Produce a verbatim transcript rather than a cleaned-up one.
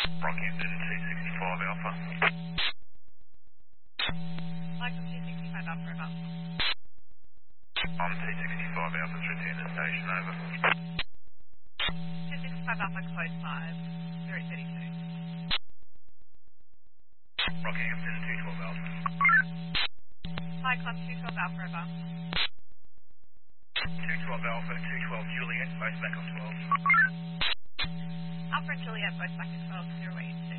Rockhampton two sixty-five Alpha. Michael two sixty-five Alpha, over. I'm two sixty-five Alpha, return to station, over. two sixty-five Alpha, code five, zero thirty-two. Rockhampton two twelve Alpha. Michael two twelve Alpha, over. two twelve Alpha, two twelve Juliet, both back on twelve. Alpha and Juliet, both back at twelve, zero eight.